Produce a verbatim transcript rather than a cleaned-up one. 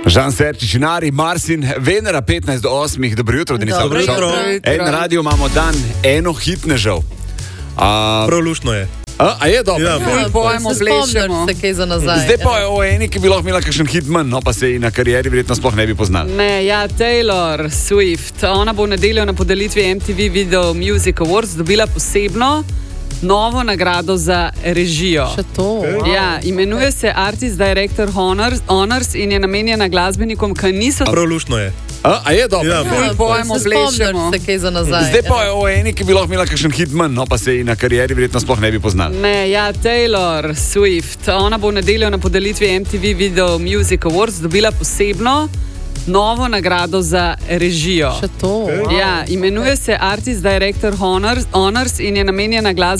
Žan Serčič, Nari, Marsin, Venera, petnajst do osmih, dobro jutro, Denis Avrašov. En radio imamo dan, eno hitnežev. A... Prav luštno je. A, a je dobro? Ja, Ja, pojmo, plešemo. Se kaj za nazaj. Zdaj pa je o eni, ki bi lahko imela kakšen hit manj, no pa se ji na karieri verjetno sploh ne bi poznali. Ne, ja, Taylor Swift. Ona bo v nedeljo na podelitvi M T V Video Music Awards dobila posebno novo nagrado za režijo. Še to. Ja, imenuje se Artist Director Honors, Honors in je namenjena glasbenikom, ki niso... Prav luštno je. A, a je dobro? Ja, Ja, pojmo, se spomniš plešemo. se kaj za nazaj. Zdaj pa je o eni, ki bi lahko imela kakšen hit manj, no pa se ji na karieri verjetno sploh ne bi poznali. Ne, ja, Taylor Swift. Ona bo v nedeljo na podelitvi M T V Video Music Awards dobila posebno novo nagrado za režijo. Še to. Ja, imenuje se Artist Director Honors, Honors in je namenjena glasbenikom,